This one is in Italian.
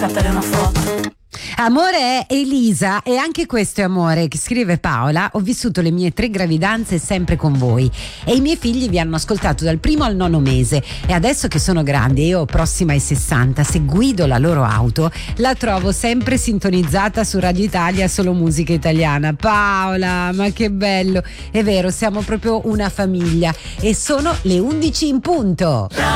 scattare una foto. Amore è Elisa, e anche questo è amore, che scrive Paola. Ho vissuto le mie 3 gravidanze sempre con voi e i miei figli vi hanno ascoltato dal 1° al 9° mese, e adesso che sono grandi e io prossima ai 60, se guido la loro auto la trovo sempre sintonizzata su Radio Italia, solo musica italiana. Paola, ma che bello, è vero, siamo proprio una famiglia. E sono le 11 in punto.